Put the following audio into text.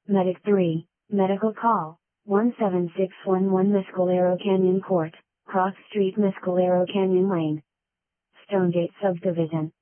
Medic 3, medical call, 17611 Mescalero Canyon Court, Cross Street Mescalero Canyon Lane, Stonegate Subdivision.